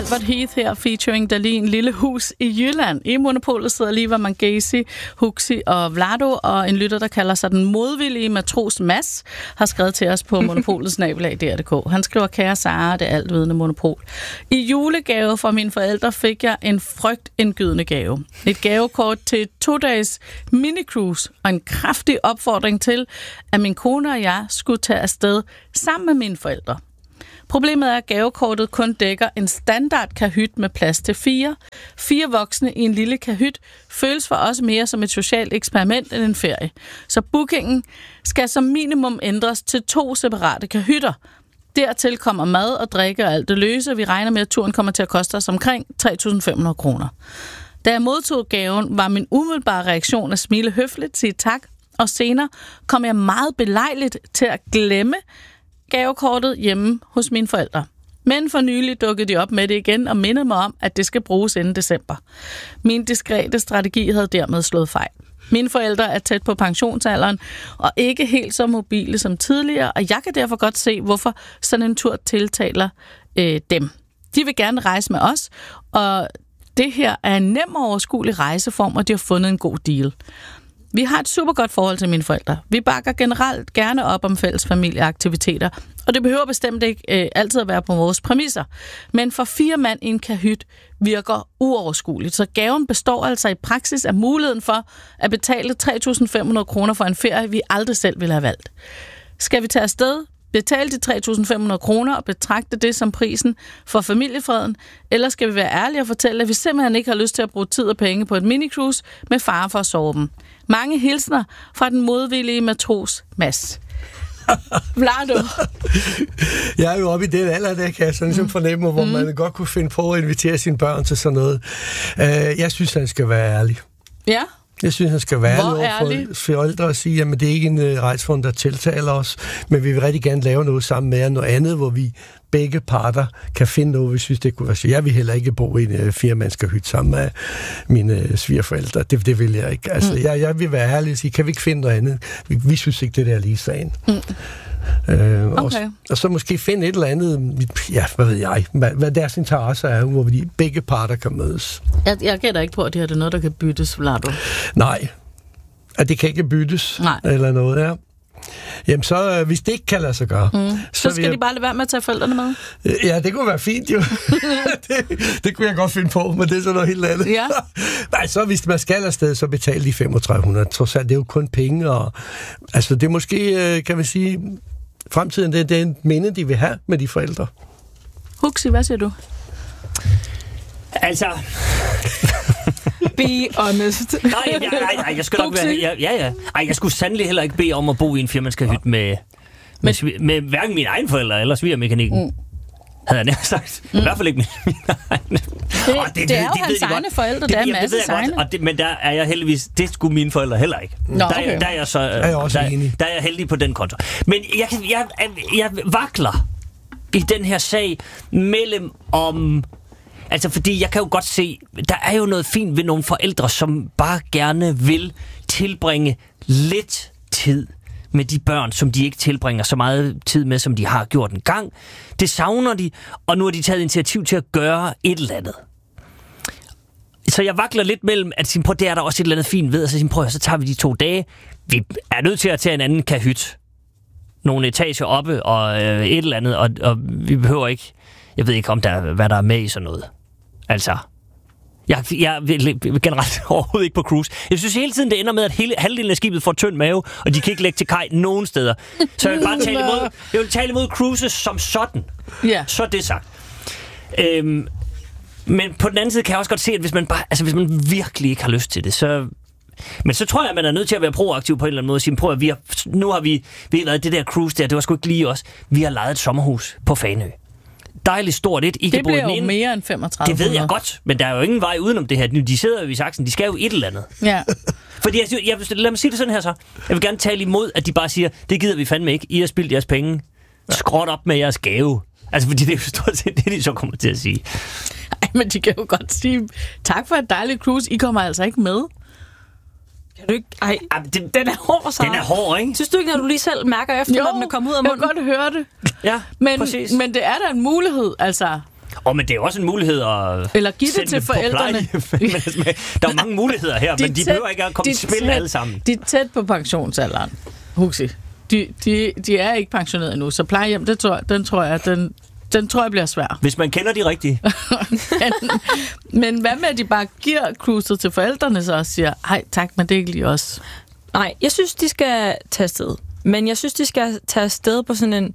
Albert Heath her, featuring Dahlin, Lille Hus i Jylland. I Monopolet sidder Liva Mangesi, Huxi og Vlado, og en lytter, der kalder sig den modvillige matros Mads, har skrevet til os på monopolets@dr.dk. Han skriver: Kære Sara, det altvidende Monopol. I julegave fra mine forældre fik jeg en frygtindgydende gave. Et gavekort til 2-dages minicruise og en kraftig opfordring til, at min kone og jeg skulle tage afsted sammen med mine forældre. Problemet er, at gavekortet kun dækker en standard kahyt med plads til 4. 4 voksne i en lille kahyt føles for os mere som et socialt eksperiment end en ferie. Så bookingen skal som minimum ændres til 2 separate kahytter. Dertil kommer mad og drikke og alt det løse. Vi regner med, at turen kommer til at koste os omkring 3.500 kroner. Da jeg modtog gaven, var min umiddelbare reaktion at smile høfligt, sige tak, og senere kom jeg meget belejligt til at glemme gavekortet hjemme hos mine forældre. Men for nylig dukkede de op med det igen og mindede mig om, at det skal bruges inden december. Min diskrete strategi havde dermed slået fejl. Mine forældre er tæt på pensionsalderen og ikke helt så mobile som tidligere, og jeg kan derfor godt se, hvorfor sådan en tur tiltaler dem. De vil gerne rejse med os, og det her er en nem og overskuelig rejseform, og de har fundet en god deal. Vi har et super godt forhold til mine forældre. Vi bakker generelt gerne op om fælles familieaktiviteter, og det behøver bestemt ikke altid at være på vores præmisser. Men for 4 mand i en kahyt virker uoverskueligt, så gaven består altså i praksis af muligheden for at betale 3.500 kroner for en ferie, vi aldrig selv ville have valgt. Skal vi tage afsted, betale de 3.500 kroner og betragte det som prisen for familiefreden, eller skal vi være ærlige og fortælle, at vi simpelthen ikke har lyst til at bruge tid og penge på et minicruise med fare for at sove dem? Mange hilsner fra den modvillige matros Mads. Vlado. Jeg er jo oppe i den alder, der kan jeg sådan ligesom fornemme, hvor man godt kunne finde på at invitere sine børn til sådan noget. Jeg synes, han skal være ærlig. Ja. Jeg synes, han skal være ærlig for forældre og sige, at det er ikke en rejsfond, der tiltaler os, men vi vil rigtig gerne lave noget sammen med jer, noget andet, hvor vi begge parter kan finde noget, hvis det kunne være så. Jeg vil heller ikke bo i en 4-mandskerhytte sammen med mine svigerforældre. Det vil jeg ikke. Altså, jeg vil være ærlig og sige, kan vi ikke finde noget andet? Vi synes ikke, det der er lige sagen. Okay. Og så måske finde et eller andet, ja, hvad ved jeg, hvad deres interesser er, hvor vi begge parter kan mødes. Jeg gætter ikke på, at det her er noget, der kan byttes, Vlado. Nej, at det kan ikke byttes. Nej. Eller noget, ja. Jamen så, hvis det ikke kan lade sig gøre... Så skal de bare lade være med at tage forældrene med? Ja, det kunne være fint jo. det kunne jeg godt finde på, men det er så noget helt andet. Ja. Nej, så hvis man skal afsted, så betaler de 3.500. Trods alt, det er jo kun penge, og altså det er måske, kan man sige, fremtiden, det er en minde, de vil have med de forældre. Huxi, hvad siger du? Altså... Be honest. Nej, jeg skulle nok være... Ja. Ej, jeg skulle sandelig heller ikke bede om at bo i en firmandskerhytte med hverken mine egne forældre eller svigermekanikken. Havde jeg nærmest sagt. I hvert fald ikke mine egne. Det er jo hans egne forældre, der er en masse egne. Men der er jeg heldigvis... Det skulle mine forældre heller ikke. Nå, okay. Der er jeg så... Der er jeg heldig på den konto. Men jeg vakler i den her sag mellem om... Altså, fordi jeg kan jo godt se, der er jo noget fint ved nogle forældre, som bare gerne vil tilbringe lidt tid med de børn, som de ikke tilbringer så meget tid med, som de har gjort en gang. Det savner de, og nu har de taget initiativ til at gøre et eller andet. Så jeg vakler lidt mellem, at det er der også et eller andet fint ved, og så tager vi de 2 dage. Vi er nødt til at tage en anden kahyt. Nogle etager oppe, og et eller andet, og vi behøver ikke... Jeg ved ikke, hvad der er med i sådan noget. Altså, jeg vil generelt overhovedet ikke på cruise. Jeg synes hele tiden, det ender med, at halvdelen af skibet får tynd mave, og de kan ikke lægge til kaj nogen steder. Så jeg vil bare tale imod cruises som sådan. Yeah. Så er det sagt. Men på den anden side kan jeg også godt se, at hvis man virkelig ikke har lyst til det, så... Men så tror jeg, at man er nødt til at være proaktiv på en eller anden måde og sige, prøv at nu har vi været det der cruise der, det var sgu ikke lige os. Vi har lejet et sommerhus på Fanø. Dejligt stort et. Det bliver jo mere end 35. Det ved jeg godt, men der er jo ingen vej udenom det her. De sidder jo i saksen, de skal jo et eller andet. Ja. Fordi lad mig sige det sådan her så. Jeg vil gerne tale imod, at de bare siger, det gider vi fandme ikke. I har spildt jeres penge. Skråt op med jeres gave. Altså, fordi det er jo stort set det, de så kommer til at sige. Ej, men de kan jo godt sige, tak for et dejligt cruise. I kommer altså ikke med. Kan du ikke? Ej, den er hård, så. Den er hård, ikke? Synes du ikke, at du lige selv mærker efter, når den er kommet ud af munden? Jeg kan godt høre det. Ja, præcis. Men det er da en mulighed, altså. Men det er også en mulighed at eller give det til forældrene. Der er mange muligheder her, men de behøver ikke at komme i spil alle sammen. De er tæt på pensionsalderen, Huxi. De er ikke pensioneret endnu, så plejehjem, den tror jeg bliver svær. Hvis man kender de rigtige. men hvad med, at de bare giver cruiset til forældrene så og siger, hej tak, men det er ikke lige os? Nej, jeg synes, de skal tage afsted. Men jeg synes, de skal tage afsted på sådan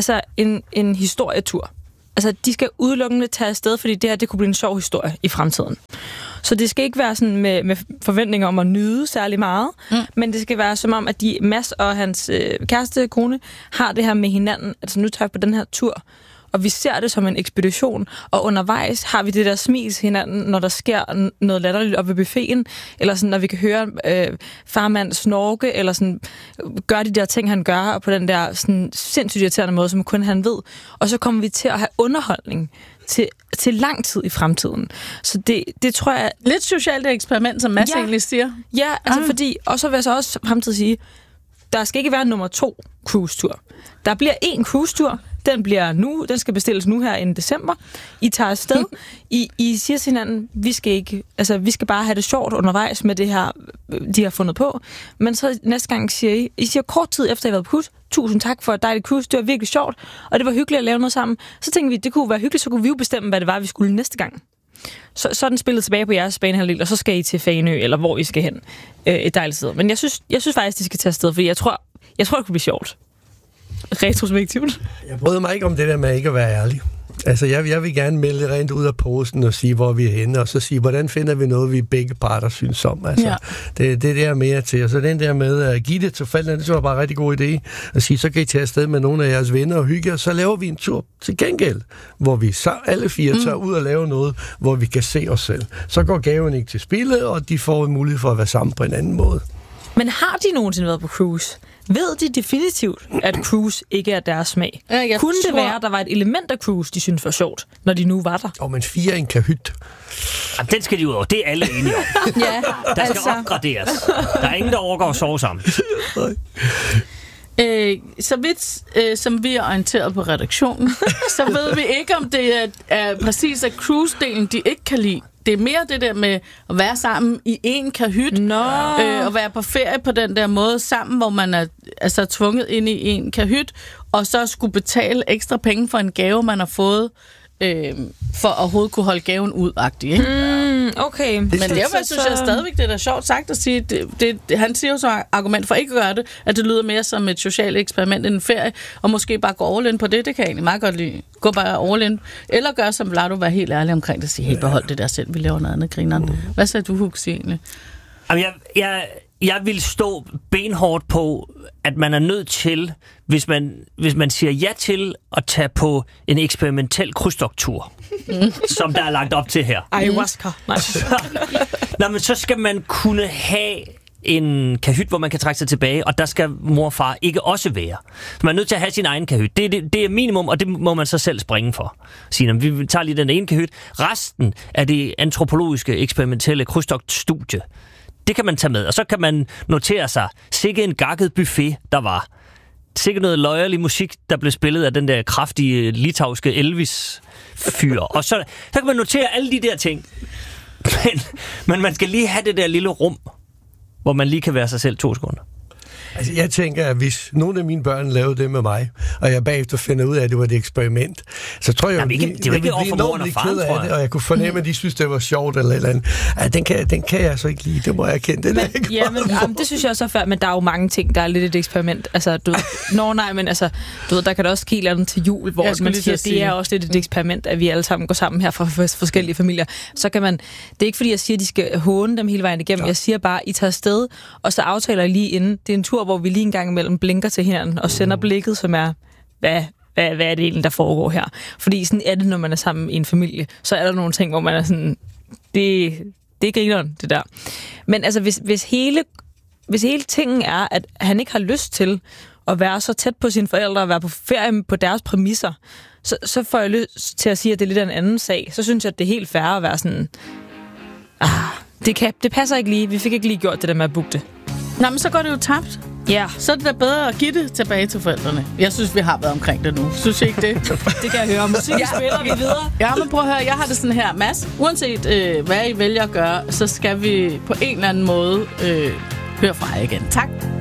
en historietur. Altså, de skal udelukkende tage afsted, fordi det kunne blive en sjov historie i fremtiden. Så det skal ikke være sådan med forventninger om at nyde særlig meget, men det skal være som om, at Mads og hans kæreste kone har det her med hinanden. Altså, nu tager vi på den her tur, og vi ser det som en ekspedition, og undervejs har vi det der smil til hinanden, når der sker noget latterligt oppe ved buffeten, eller sådan, når vi kan høre farmand snorke, eller sådan, gøre de der ting, han gør, og på den der sådan, sindssygt irriterende måde, som kun han ved. Og så kommer vi til at have underholdning til lang tid i fremtiden. Så det tror jeg... Lidt socialt eksperiment, som Mads egentlig siger. Ja, altså fordi... Og så vil jeg så også fremtidig sige, der skal ikke være nummer 2 cruise-tur. Der bliver 1 cruise-tur. Den skal bestilles nu her i december. I tager afsted. I siger til hinanden, vi skal bare have det sjovt undervejs med det her, de har fundet på. Men så næste gang siger I siger kort tid efter, I har været på cruise, tusind tak for et dejligt cruise, det var virkelig sjovt, og det var hyggeligt at lave noget sammen. Så tænkte vi, det kunne være hyggeligt, så kunne vi jo bestemme, hvad det var, vi skulle næste gang. Så er den spillet tilbage på jeres banehalvdel, og så skal I til Fanø, eller hvor I skal hen. Et dejligt sted. Men jeg synes faktisk, de skal tage afsted, fordi jeg tror, det kunne blive sjovt. Retrospektivt. Jeg bryder mig ikke om det der med ikke at være ærlig. Altså, jeg vil gerne melde rent ud af posen og sige, hvor vi er henne, og så sige, hvordan finder vi noget, vi begge parter synes om. Altså, det der mere til. Og så den der med at give det til forældrene, det var bare en rigtig god idé. At sige, så kan I tage afsted med nogle af jeres venner og hygge, og så laver vi en tur til gengæld, hvor vi så alle 4 tager ud og laver noget, hvor vi kan se os selv. Så går gaven ikke til spillet, og de får en mulighed for at være sammen på en anden måde. Men har de nogensinde været på cruise? Ved de definitivt, at cruise ikke er deres smag? Kunne det være, at der var et element af cruise, de synes var sjovt, når de nu var der? Men 4 en kahyt. Jamen, den skal de ud over. Det er alle enige om. Ja, der skal opgraderes. Der er ingen, der overgår at sove sammen. Så vidt som vi er orienteret på redaktionen, så ved vi ikke, om det er præcis af cruise-delen, de ikke kan lide. Det er mere det der med at være sammen i en kahyt, og være på ferie på den der måde sammen, hvor man er altså tvunget ind i en kahyt, og så skulle betale ekstra penge for en gave, man har fået, for at overhovedet kunne holde gaven ud-agtigt, ikke? Okay. Men derfor synes jeg stadigvæk, det er da sjovt sagt at sige, han siger jo så argument for ikke at gøre det, at det lyder mere som et socialt eksperiment end en ferie, og måske bare gå all in på det kan jeg egentlig meget godt lide. Gå bare all in. Eller gør som Vlado, være helt ærlig omkring det, og sige, hey, behold det der selv, vi laver noget andet grineren. Hvad sagde du, Huxi, egentlig? Jeg vil stå benhårdt på, at man er nødt til, hvis man siger ja til at tage på en eksperimentel krydstogttur, som der er lagt op til her. Ayahuasca. Men så skal man kunne have en kahyt, hvor man kan trække sig tilbage, og der skal mor og far ikke også være. Så man er nødt til at have sin egen kahyt. Det er minimum, og det må man så selv springe for. Sige, vi tager lige den ene kahyt. Resten af det antropologiske, eksperimentelle krydstogtstudie, det kan man tage med, og så kan man notere sig, sikke en gakket buffet, der var. Sikke noget løjerlig musik, der blev spillet af den der kraftige litauiske Elvis-fyr. Og så kan man notere alle de der ting. Men man skal lige have det der lille rum, hvor man lige kan være sig selv 2 sekunder. Altså, jeg tænker, at hvis nogle af mine børn lavede det med mig, og jeg bagefter finder ud af, at det var et eksperiment, så tror jeg, jeg ville blive enormt ked af det, og jeg kunne fornemme, at de synes, det var sjovt eller et eller andet. Altså, den kan jeg så ikke lide, det må jeg erkende. Det synes jeg også er færdigt, men der er jo mange ting, der er lidt et eksperiment. Altså, du ved, der kan der også ske noget til jul, hvor man siger, at det er også lidt et eksperiment, at vi alle sammen går sammen her fra forskellige familier. Så kan man, det er ikke fordi, jeg siger, at de skal håne dem hele vejen igennem. Jeg siger bare, I tager afsted, og så aftaler I lige inden. Det er en tur, hvor vi lige en gang imellem blinker til hinanden og sender blikket, som er, hvad er det egentlig, der foregår her? Fordi sådan er det, når man er sammen i en familie. Så er der nogle ting, hvor man er sådan, det er grineren, det der. Men altså, hvis hele tingen er, at han ikke har lyst til at være så tæt på sine forældre og være på ferie på deres præmisser, så får jeg lyst til at sige, at det er lidt af en anden sag. Så synes jeg, at det er helt fair at være sådan, det passer ikke lige. Vi fik ikke lige gjort det der med at booke det. Nå, men så går det jo tabt. så er det da bedre at give det tilbage til forældrene. Jeg synes, vi har været omkring det nu. Synes I ikke det? Det kan jeg høre. Musik spiller vi videre. Ja, men prøv at høre. Jeg har det sådan her. Mads, uanset hvad I vælger at gøre, så skal vi på en eller anden måde høre fra jer igen. Tak.